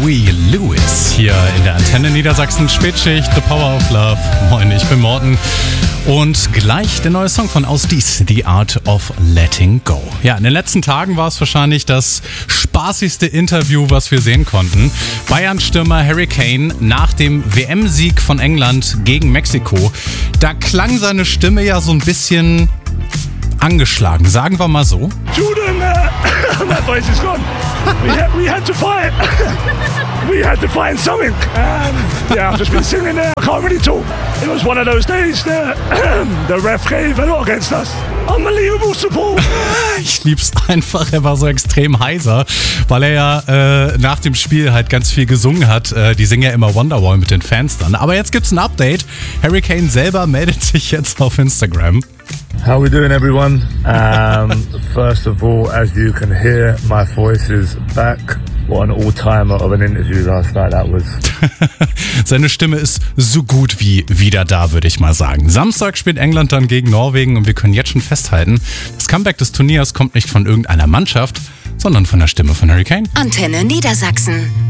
Huey Lewis hier in der Antenne Niedersachsen Spätschicht, The Power of Love. Moin, ich bin Morten. Und gleich der neue Song von Ausdies, The Art of Letting Go. Ja, in den letzten Tagen war es wahrscheinlich das spaßigste Interview, was wir sehen konnten. Bayern-Stürmer Harry Kane nach dem WM-Sieg von England gegen Mexiko. Da klang seine Stimme ja so ein bisschen angeschlagen, sagen wir mal so. Julian, my voice is gone. We had to fight. We had to find something. Yeah, I've just been singing there. I can't really talk. It was one of those days that the ref gave a lot against us. Unbelievable support. Ich lieb's einfach, er war so extrem heiser, weil er ja nach dem Spiel halt ganz viel gesungen hat. Die singen ja immer Wonderwall mit den Fans dann. Aber jetzt gibt's ein Update. Harry Kane selber meldet sich jetzt auf Instagram. How we doing, everyone? First of all, as you can hear, my voice is back. What an all-timer of an interview last night that was. Seine Stimme ist so gut wie wieder da, würde ich mal sagen. Samstag spielt England dann gegen Norwegen und wir können jetzt schon festhalten, das Comeback des Turniers kommt nicht von irgendeiner Mannschaft, sondern von der Stimme von Harry Kane. Antenne Niedersachsen.